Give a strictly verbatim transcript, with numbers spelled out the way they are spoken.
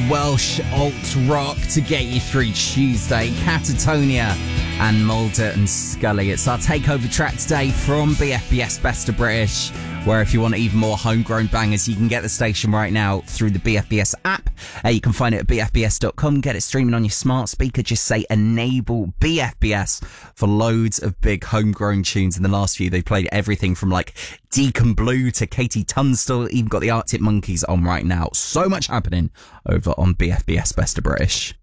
Welsh alt rock to get you through Tuesday. Catatonia and Mulder and Scully. It's our takeover track today from B F B S Best of British, where if you want even more homegrown bangers, you can get the station right now through the B F B S app. Uh, you can find it at b f b s dot com. Get it streaming on your smart speaker. Just say enable B F B S for loads of big homegrown tunes. In the last few, they played everything from like Deacon Blue to Katie Tunstall. Even got the Arctic Monkeys on right now. So much happening over on B F B S Best of British.